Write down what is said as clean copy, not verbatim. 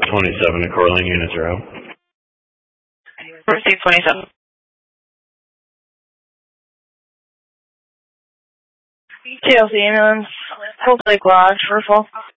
27 to Coeur d'Alene, units are out. Receive 27. TLC ambulance, Cold Lake Lodge, referral.